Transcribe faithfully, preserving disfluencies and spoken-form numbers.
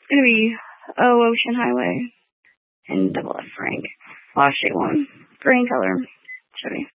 gonna be O Ocean Highway and double F Frank. Wash it one. Green color. Should be.